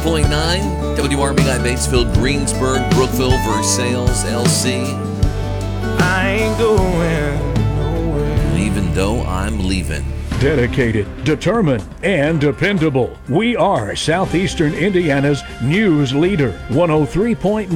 WRBI Batesville, Greensburg, Brookville, Versailles, LC. I ain't going nowhere. Even though I'm leaving. Dedicated, determined, and dependable. We are Southeastern Indiana's news leader. 103.9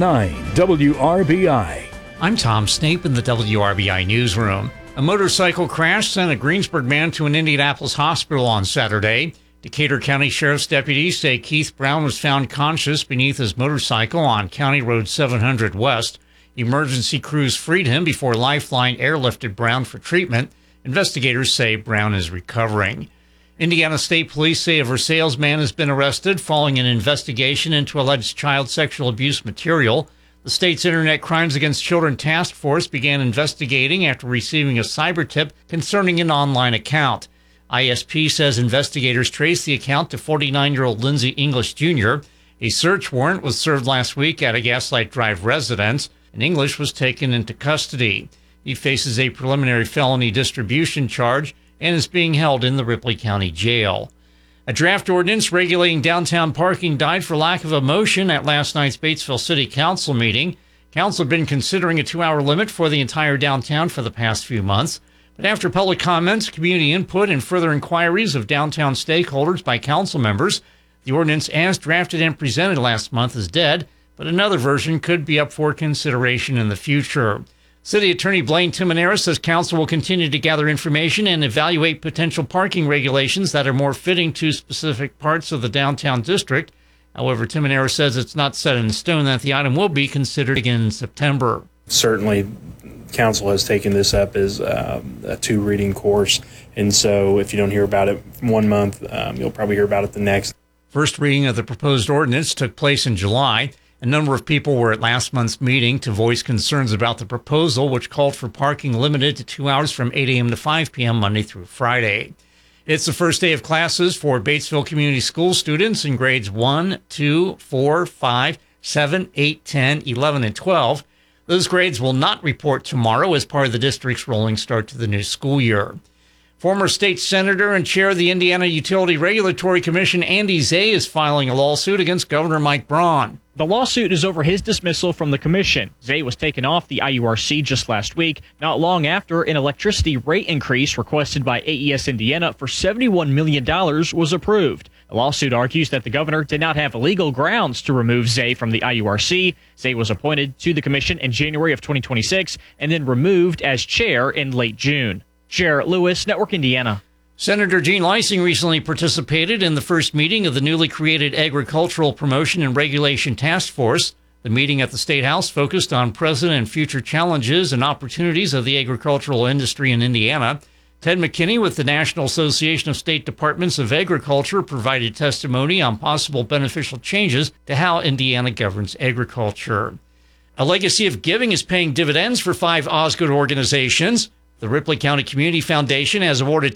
WRBI. I'm Tom Snape in the WRBI newsroom. A motorcycle crash sent a Greensburg man to an Indianapolis hospital on Saturday. Decatur County Sheriff's deputies say Keith Brown was found conscious beneath his motorcycle on County Road 700 West. Emergency crews freed him before Lifeline airlifted Brown for treatment. Investigators say Brown is recovering. Indiana State Police say a Versailles man has been arrested following an investigation into alleged child sexual abuse material. The state's Internet Crimes Against Children Task Force began investigating after receiving a cyber tip concerning an online account. ISP says investigators traced the account to 49-year-old Lindsay English Jr. A search warrant was served last week at a Gaslight Drive residence, and English was taken into custody. He faces a preliminary felony distribution charge and is being held in the Ripley County Jail. A draft ordinance regulating downtown parking died for lack of a motion at last night's Batesville City Council meeting. Council had been considering a 2-hour limit for the entire downtown for the past few months. But after public comments, community input, and further inquiries of downtown stakeholders by council members, the ordinance as drafted and presented last month is dead, but another version could be up for consideration in the future. City Attorney Blaine Timonera says council will continue to gather information and evaluate potential parking regulations that are more fitting to specific parts of the downtown district. However, Timonera says it's not set in stone that the item will be considered again in September. Certainly, council has taken this up as a 2-reading course, and so if you don't hear about it 1 month, you'll probably hear about it the next. First reading of the proposed ordinance took place in July. A number of people were at last month's meeting to voice concerns about the proposal, which called for parking limited to 2 hours from 8 a.m. to 5 p.m. Monday through Friday. It's the first day of classes for Batesville Community School students in grades 1, 2, 4, 5, 7, 8, 10, 11, and 12. Those grades will not report tomorrow as part of the district's rolling start to the new school year. Former state senator and chair of the Indiana Utility Regulatory Commission, Andy Zay, is filing a lawsuit against Governor Mike Braun. The lawsuit is over his dismissal from the commission. Zay was taken off the IURC just last week, not long after an electricity rate increase requested by AES Indiana for $71 million was approved. The lawsuit argues that the governor did not have legal grounds to remove Zay from the IURC. Zay was appointed to the commission in January of 2026 and then removed as chair in late June. Jarrett Lewis, Network Indiana. Senator Jean Leising recently participated in the first meeting of the newly created Agricultural Promotion and Regulation Task Force. The meeting at the State House focused on present and future challenges and opportunities of the agricultural industry in Indiana. Ted McKinney with the National Association of State Departments of Agriculture provided testimony on possible beneficial changes to how Indiana governs agriculture. A legacy of giving is paying dividends for 5 Osgood organizations. The Ripley County Community Foundation has awarded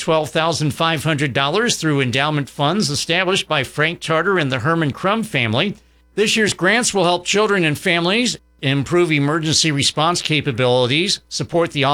$12,500 through endowment funds established by Frank Charter and the Herman Crum family. This year's grants will help children and families improve emergency response capabilities, support the